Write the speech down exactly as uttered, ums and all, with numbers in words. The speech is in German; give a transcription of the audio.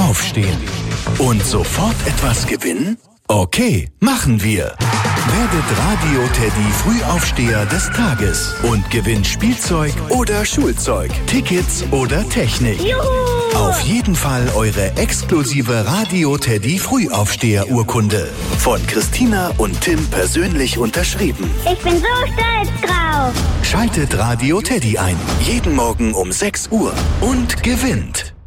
aufstehen. Und sofort etwas gewinnen? Okay, machen wir. Werdet Radio Teddy Frühaufsteher des Tages und gewinnt Spielzeug oder Schulzeug, Tickets oder Technik. Juhu! Auf jeden Fall eure exklusive Radio Teddy Frühaufsteher Urkunde. Von Christina und Tim persönlich unterschrieben. Ich bin so stolz drauf. Schaltet Radio Teddy ein. Jeden Morgen um sechs Uhr und gewinnt.